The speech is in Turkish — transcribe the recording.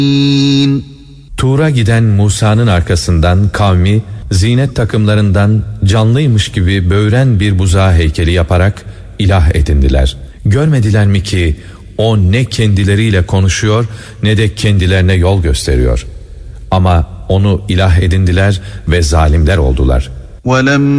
Tur'a giden Musa'nın arkasından kavmi zinet takımlarından canlıymış gibi böğren bir buzağı heykeli yaparak ilah edindiler. Görmediler mi ki o ne kendileriyle konuşuyor ne de kendilerine yol gösteriyor. Ama onu ilah edindiler ve zalimler oldular.